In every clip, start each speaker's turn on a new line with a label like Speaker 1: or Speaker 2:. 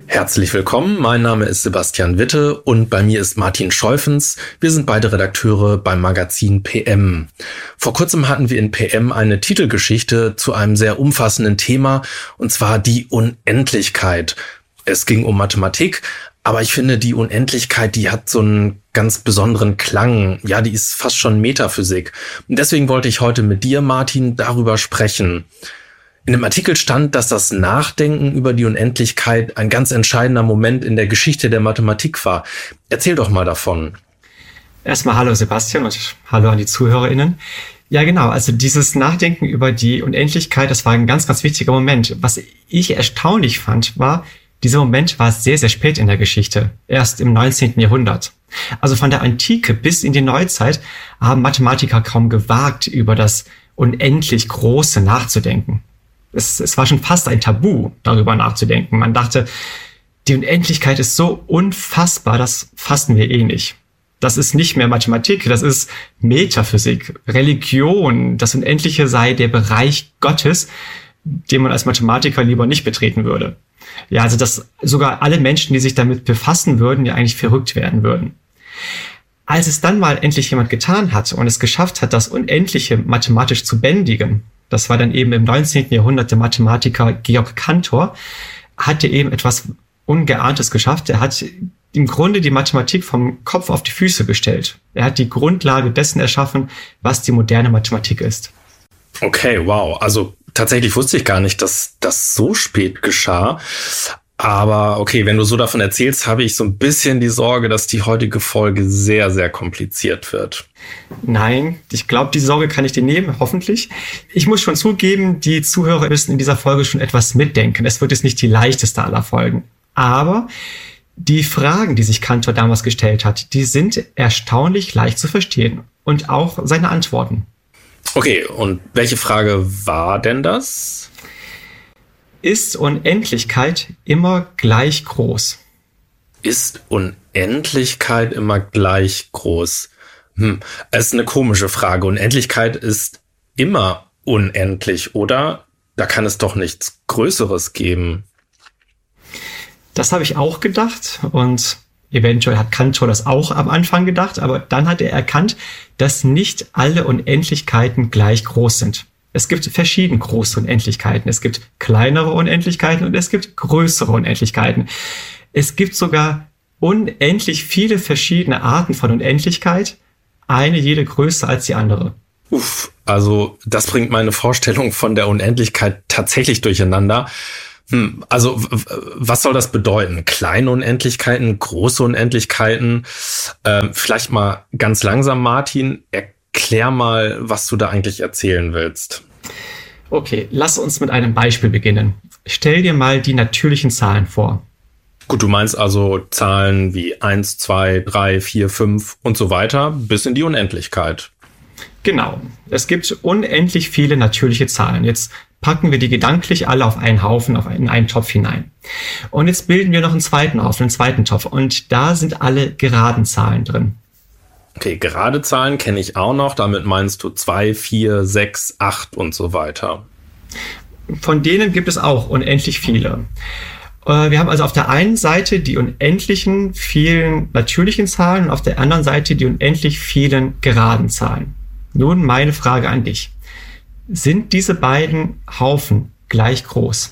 Speaker 1: Herzlich willkommen, mein Name ist Sebastian Witte und bei mir ist Martin Scheufens. Wir sind beide Redakteure beim Magazin PM. Vor kurzem hatten wir in PM eine Titelgeschichte zu einem sehr umfassenden Thema, und zwar die Unendlichkeit. Es ging um Mathematik, aber ich finde, die Unendlichkeit, die hat so einen ganz besonderen Klang. Ja, die ist fast schon Metaphysik. Und deswegen wollte ich heute mit dir, Martin, darüber sprechen. In dem Artikel stand, dass das Nachdenken über die Unendlichkeit ein ganz entscheidender Moment in der Geschichte der Mathematik war. Erzähl doch mal davon.
Speaker 2: Erstmal hallo Sebastian und hallo an die ZuhörerInnen. Ja genau, also dieses Nachdenken über die Unendlichkeit, das war ein ganz, ganz wichtiger Moment. Was ich erstaunlich fand, war, dieser Moment war sehr, sehr spät in der Geschichte, erst im 19. Jahrhundert. Also von der Antike bis in die Neuzeit haben Mathematiker kaum gewagt, über das unendlich Große nachzudenken. Es war schon fast ein Tabu, darüber nachzudenken. Man dachte, die Unendlichkeit ist so unfassbar, das fassen wir eh nicht. Das ist nicht mehr Mathematik, das ist Metaphysik, Religion. Das Unendliche sei der Bereich Gottes, den man als Mathematiker lieber nicht betreten würde. Ja, also dass sogar alle Menschen, die sich damit befassen würden, ja eigentlich verrückt werden würden. Als es dann mal endlich jemand getan hat und es geschafft hat, das Unendliche mathematisch zu bändigen, das war dann eben im 19. Jahrhundert der Mathematiker Georg Cantor, hatte eben etwas Ungeahntes geschafft. Er hat im Grunde die Mathematik vom Kopf auf die Füße gestellt. Er hat die Grundlage dessen erschaffen, was die moderne Mathematik ist.
Speaker 1: Okay, wow. Also tatsächlich wusste ich gar nicht, dass das so spät geschah. Aber okay, wenn du so davon erzählst, habe ich so ein bisschen die Sorge, dass die heutige Folge sehr, sehr kompliziert wird.
Speaker 2: Nein, ich glaube, die Sorge kann ich dir nehmen, hoffentlich. Ich muss schon zugeben, die Zuhörer müssen in dieser Folge schon etwas mitdenken. Es wird jetzt nicht die leichteste aller Folgen. Aber die Fragen, die sich Cantor damals gestellt hat, die sind erstaunlich leicht zu verstehen. Und auch seine Antworten.
Speaker 1: Okay, und welche Frage war denn das?
Speaker 2: Ist Unendlichkeit immer gleich groß?
Speaker 1: Ist Unendlichkeit immer gleich groß? Es ist eine komische Frage. Unendlichkeit ist immer unendlich, oder? Da kann es doch nichts Größeres geben.
Speaker 2: Das habe ich auch gedacht und eventuell hat Cantor das auch am Anfang gedacht, aber dann hat er erkannt, dass nicht alle Unendlichkeiten gleich groß sind. Es gibt verschieden große Unendlichkeiten. Es gibt kleinere Unendlichkeiten und es gibt größere Unendlichkeiten. Es gibt sogar unendlich viele verschiedene Arten von Unendlichkeit, eine jede größer als die andere.
Speaker 1: Also das bringt meine Vorstellung von der Unendlichkeit tatsächlich durcheinander. Also was soll das bedeuten? Kleine Unendlichkeiten, große Unendlichkeiten? Vielleicht mal ganz langsam, Martin, erklär mal, was du da eigentlich erzählen willst.
Speaker 2: Okay, lass uns mit einem Beispiel beginnen. Stell dir mal die natürlichen Zahlen vor.
Speaker 1: Gut, du meinst also Zahlen wie 1, 2, 3, 4, 5 und so weiter bis in die Unendlichkeit.
Speaker 2: Genau. Es gibt unendlich viele natürliche Zahlen. Jetzt packen wir die gedanklich alle auf einen Haufen, in einen Topf hinein. Und jetzt bilden wir noch einen zweiten Haufen, einen zweiten Topf. Und da sind alle geraden Zahlen drin.
Speaker 1: Okay, gerade Zahlen kenne ich auch noch. Damit meinst du 2, 4, 6, 8 und so weiter.
Speaker 2: Von denen gibt es auch unendlich viele. Wir haben also auf der einen Seite die unendlichen vielen natürlichen Zahlen und auf der anderen Seite die unendlich vielen geraden Zahlen. Nun meine Frage an dich. Sind diese beiden Haufen gleich groß?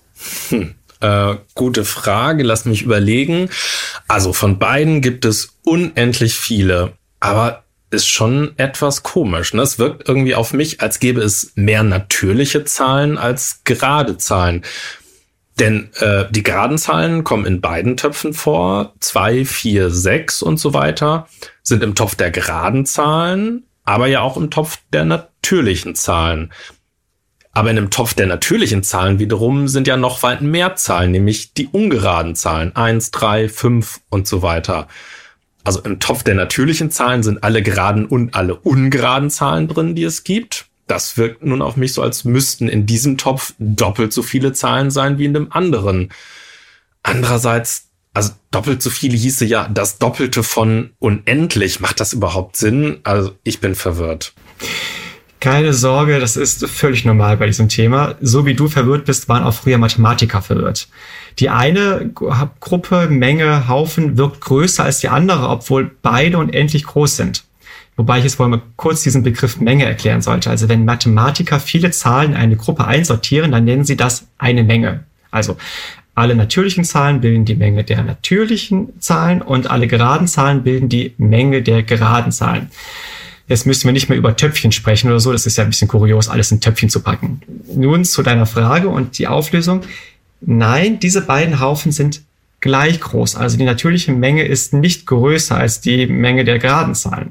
Speaker 1: Gute Frage, lass mich überlegen. Also von beiden gibt es unendlich viele, aber ist schon etwas komisch, ne? Es wirkt irgendwie auf mich, als gäbe es mehr natürliche Zahlen als gerade Zahlen. Denn die geraden Zahlen kommen in beiden Töpfen vor. 2, 4, 6 und so weiter sind im Topf der geraden Zahlen, aber ja auch im Topf der natürlichen Zahlen. Aber in dem Topf der natürlichen Zahlen wiederum sind ja noch weit mehr Zahlen, nämlich die ungeraden Zahlen. 1, 3, 5 und so weiter. Also im Topf der natürlichen Zahlen sind alle geraden und alle ungeraden Zahlen drin, die es gibt. Das wirkt nun auf mich so, als müssten in diesem Topf doppelt so viele Zahlen sein wie in dem anderen. Andererseits, also doppelt so viele hieße ja das Doppelte von unendlich. Macht das überhaupt Sinn? Also ich bin verwirrt.
Speaker 2: Keine Sorge, das ist völlig normal bei diesem Thema. So wie du verwirrt bist, waren auch früher Mathematiker verwirrt. Die eine Gruppe, Menge, Haufen wirkt größer als die andere, obwohl beide unendlich groß sind. Wobei ich jetzt wohl mal kurz diesen Begriff Menge erklären sollte. Also wenn Mathematiker viele Zahlen in eine Gruppe einsortieren, dann nennen sie das eine Menge. Also alle natürlichen Zahlen bilden die Menge der natürlichen Zahlen und alle geraden Zahlen bilden die Menge der geraden Zahlen. Jetzt müssen wir nicht mehr über Töpfchen sprechen oder so. Das ist ja ein bisschen kurios, alles in Töpfchen zu packen. Nun zu deiner Frage und die Auflösung. Nein, diese beiden Haufen sind gleich groß. Also die natürliche Menge ist nicht größer als die Menge der geraden Zahlen.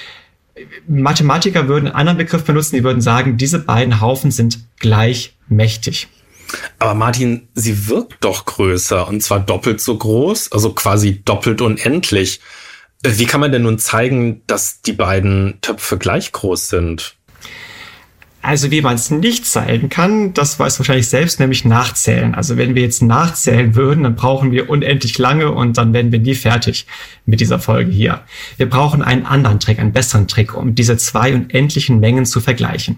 Speaker 2: Mathematiker würden einen anderen Begriff benutzen. Die würden sagen, diese beiden Haufen sind gleich mächtig.
Speaker 1: Aber Martin, sie wirkt doch größer und zwar doppelt so groß, also quasi doppelt unendlich. Wie kann man denn nun zeigen, dass die beiden Töpfe gleich groß sind?
Speaker 2: Also wie man es nicht zeigen kann, das weiß wahrscheinlich selbst, nämlich nachzählen. Also wenn wir jetzt nachzählen würden, dann brauchen wir unendlich lange und dann werden wir nie fertig mit dieser Folge hier. Wir brauchen einen anderen Trick, einen besseren Trick, um diese zwei unendlichen Mengen zu vergleichen.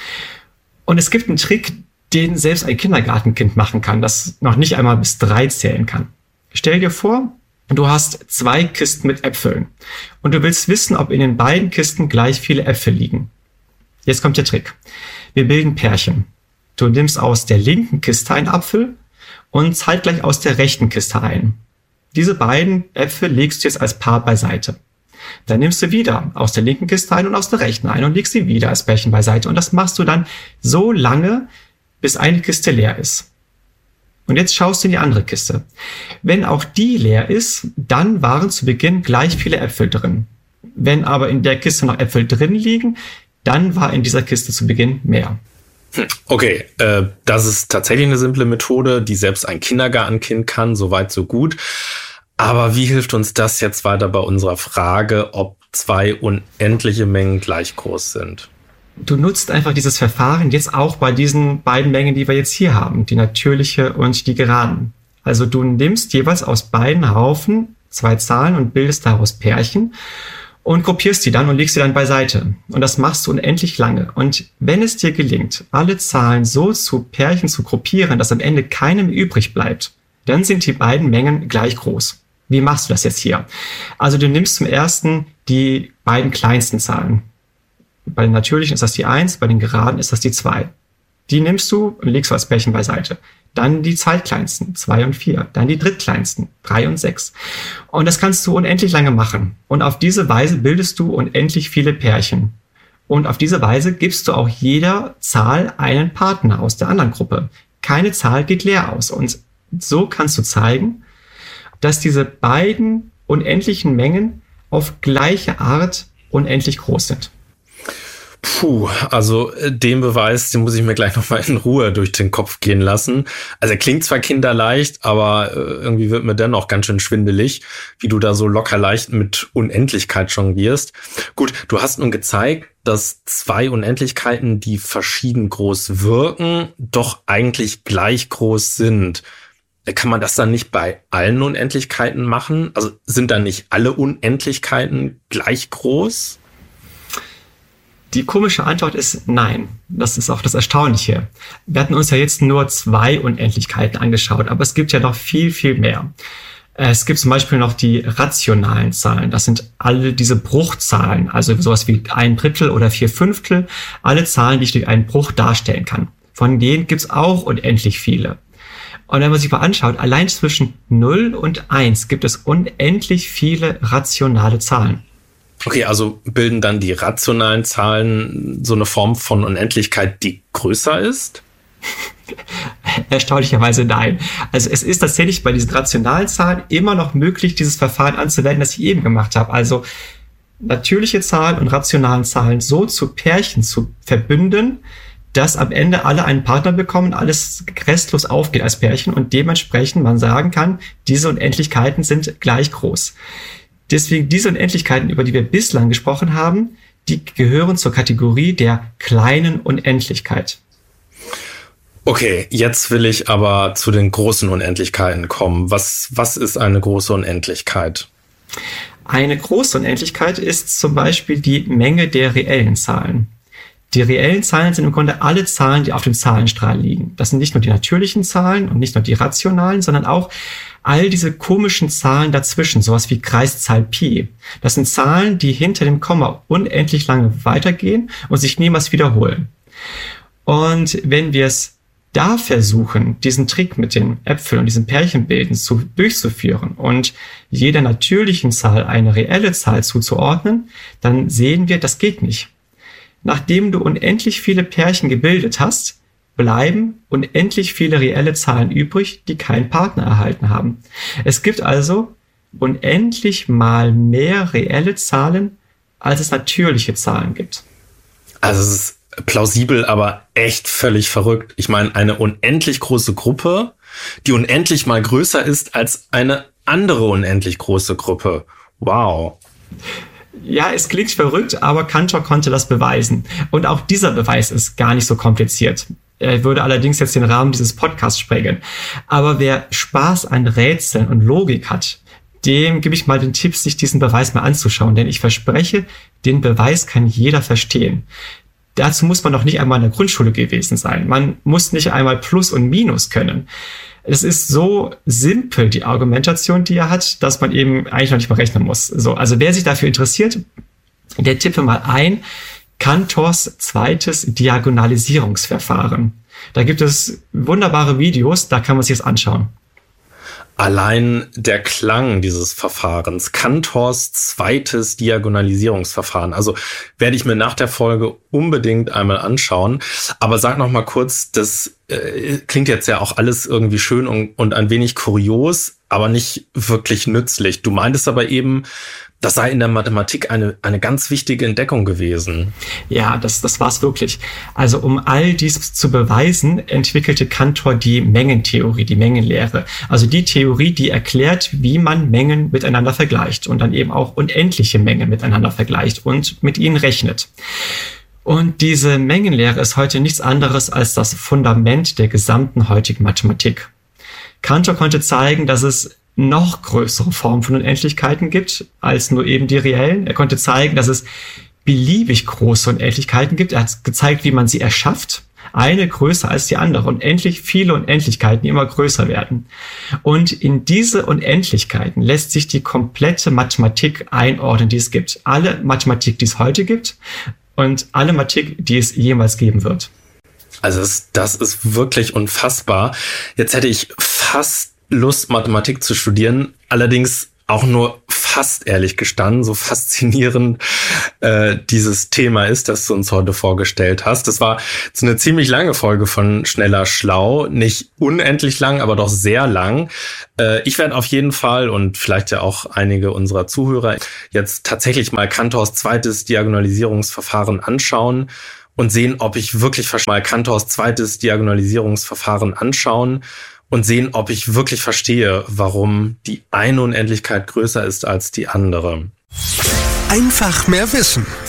Speaker 2: Und es gibt einen Trick, den selbst ein Kindergartenkind machen kann, das noch nicht einmal bis 3 zählen kann. Stell dir vor, du hast 2 Kisten mit Äpfeln und du willst wissen, ob in den beiden Kisten gleich viele Äpfel liegen. Jetzt kommt der Trick. Wir bilden Pärchen. Du nimmst aus der linken Kiste einen Apfel und zeitgleich aus der rechten Kiste einen. Diese beiden Äpfel legst du jetzt als Paar beiseite. Dann nimmst du wieder aus der linken Kiste einen und aus der rechten einen und legst sie wieder als Pärchen beiseite. Und das machst du dann so lange, bis eine Kiste leer ist. Und jetzt schaust du in die andere Kiste. Wenn auch die leer ist, dann waren zu Beginn gleich viele Äpfel drin. Wenn aber in der Kiste noch Äpfel drin liegen, dann war in dieser Kiste zu Beginn mehr.
Speaker 1: Okay, das ist tatsächlich eine simple Methode, die selbst ein Kindergartenkind kann, soweit so gut. Aber wie hilft uns das jetzt weiter bei unserer Frage, ob 2 unendliche Mengen gleich groß sind?
Speaker 2: Du nutzt einfach dieses Verfahren jetzt auch bei diesen beiden Mengen, die wir jetzt hier haben, die natürliche und die geraden. Also du nimmst jeweils aus beiden Haufen 2 Zahlen und bildest daraus Pärchen und gruppierst die dann und legst sie dann beiseite. Und das machst du unendlich lange. Und wenn es dir gelingt, alle Zahlen so zu Pärchen zu gruppieren, dass am Ende keinem übrig bleibt, dann sind die beiden Mengen gleich groß. Wie machst du das jetzt hier? Also du nimmst zum ersten die beiden kleinsten Zahlen. Bei den natürlichen ist das die 1, bei den geraden ist das die 2. Die nimmst du und legst du als Pärchen beiseite. Dann die zweitkleinsten, 2 und 4. Dann die drittkleinsten, 3 und 6. Und das kannst du unendlich lange machen. Und auf diese Weise bildest du unendlich viele Pärchen. Und auf diese Weise gibst du auch jeder Zahl einen Partner aus der anderen Gruppe. Keine Zahl geht leer aus. Und so kannst du zeigen, dass diese beiden unendlichen Mengen auf gleiche Art unendlich groß sind.
Speaker 1: Puh, also den Beweis, den muss ich mir gleich nochmal in Ruhe durch den Kopf gehen lassen. Also er klingt zwar kinderleicht, aber irgendwie wird mir dennoch ganz schön schwindelig, wie du da so locker leicht mit Unendlichkeit jonglierst. Gut, du hast nun gezeigt, dass 2 Unendlichkeiten, die verschieden groß wirken, doch eigentlich gleich groß sind. Kann man das dann nicht bei allen Unendlichkeiten machen? Also sind dann nicht alle Unendlichkeiten gleich groß?
Speaker 2: Die komische Antwort ist nein. Das ist auch das Erstaunliche. Wir hatten uns ja jetzt nur 2 Unendlichkeiten angeschaut, aber es gibt ja noch viel, viel mehr. Es gibt zum Beispiel noch die rationalen Zahlen. Das sind alle diese Bruchzahlen, also sowas wie 1/3 oder 4/5, alle Zahlen, die ich durch einen Bruch darstellen kann. Von denen gibt es auch unendlich viele. Und wenn man sich mal anschaut, allein zwischen 0 und 1 gibt es unendlich viele rationale Zahlen.
Speaker 1: Okay, also bilden dann die rationalen Zahlen so eine Form von Unendlichkeit, die größer ist?
Speaker 2: Erstaunlicherweise nein. Also es ist tatsächlich bei diesen rationalen Zahlen immer noch möglich, dieses Verfahren anzuwenden, das ich eben gemacht habe. Also natürliche Zahlen und rationalen Zahlen so zu Pärchen zu verbünden, dass am Ende alle einen Partner bekommen, alles restlos aufgeht als Pärchen und dementsprechend man sagen kann, diese Unendlichkeiten sind gleich groß. Deswegen diese Unendlichkeiten, über die wir bislang gesprochen haben, die gehören zur Kategorie der kleinen Unendlichkeit.
Speaker 1: Okay, jetzt will ich aber zu den großen Unendlichkeiten kommen. Was ist eine große Unendlichkeit? Eine große Unendlichkeit ist zum Beispiel die Menge der reellen Zahlen.
Speaker 2: Die reellen Zahlen sind im Grunde alle Zahlen, die auf dem Zahlenstrahl liegen. Das sind nicht nur die natürlichen Zahlen und nicht nur die rationalen, sondern auch all diese komischen Zahlen dazwischen, sowas wie Kreiszahl Pi. Das sind Zahlen, die hinter dem Komma unendlich lange weitergehen und sich niemals wiederholen. Und wenn wir es da versuchen, diesen Trick mit den Äpfeln und diesen Pärchenbilden durchzuführen und jeder natürlichen Zahl eine reelle Zahl zuzuordnen, dann sehen wir, das geht nicht. Nachdem du unendlich viele Pärchen gebildet hast, bleiben unendlich viele reelle Zahlen übrig, die keinen Partner erhalten haben. Es gibt also unendlich mal mehr reelle Zahlen, als es natürliche Zahlen gibt.
Speaker 1: Also es ist plausibel, aber echt völlig verrückt. Ich meine, eine unendlich große Gruppe, die unendlich mal größer ist als eine andere unendlich große Gruppe. Wow.
Speaker 2: Ja, es klingt verrückt, aber Cantor konnte das beweisen. Und auch dieser Beweis ist gar nicht so kompliziert. Er würde allerdings jetzt den Rahmen dieses Podcasts sprengen. Aber wer Spaß an Rätseln und Logik hat, dem gebe ich mal den Tipp, sich diesen Beweis mal anzuschauen. Denn ich verspreche, den Beweis kann jeder verstehen. Dazu muss man noch nicht einmal in der Grundschule gewesen sein. Man muss nicht einmal Plus und Minus können. Es ist so simpel, die Argumentation, die er hat, dass man eben eigentlich noch nicht mal rechnen muss. So, also wer sich dafür interessiert, der tippe mal ein Cantors zweites Diagonalisierungsverfahren. Da gibt es wunderbare Videos, da kann man sich das anschauen.
Speaker 1: Allein der Klang dieses Verfahrens, Cantors zweites Diagonalisierungsverfahren. Also werde ich mir nach der Folge unbedingt einmal anschauen. Aber sag noch mal kurz, das klingt jetzt ja auch alles irgendwie schön und ein wenig kurios, aber nicht wirklich nützlich. Du meintest aber eben, das sei in der Mathematik eine ganz wichtige Entdeckung gewesen.
Speaker 2: Ja, das war's wirklich. Also um all dies zu beweisen, entwickelte Cantor die Mengentheorie, die Mengenlehre. Also die Theorie, die erklärt, wie man Mengen miteinander vergleicht und dann eben auch unendliche Mengen miteinander vergleicht und mit ihnen rechnet. Und diese Mengenlehre ist heute nichts anderes als das Fundament der gesamten heutigen Mathematik. Cantor konnte zeigen, dass es noch größere Formen von Unendlichkeiten gibt als nur eben die reellen. Er konnte zeigen, dass es beliebig große Unendlichkeiten gibt. Er hat gezeigt, wie man sie erschafft. Eine größer als die andere. Unendlich viele Unendlichkeiten, die immer größer werden. Und in diese Unendlichkeiten lässt sich die komplette Mathematik einordnen, die es gibt. Alle Mathematik, die es heute gibt und alle Mathematik, die es jemals geben wird.
Speaker 1: Also das ist wirklich unfassbar. Jetzt hätte ich fast Lust, Mathematik zu studieren, allerdings auch nur fast, ehrlich gestanden, so faszinierend dieses Thema ist, das du uns heute vorgestellt hast. Das war jetzt eine ziemlich lange Folge von Schneller Schlau, nicht unendlich lang, aber doch sehr lang. Ich werde auf jeden Fall und vielleicht ja auch einige unserer Zuhörer jetzt tatsächlich mal Cantors zweites Diagonalisierungsverfahren anschauen und sehen, ob ich wirklich verstehe, warum die eine Unendlichkeit größer ist als die andere.
Speaker 3: Einfach mehr wissen.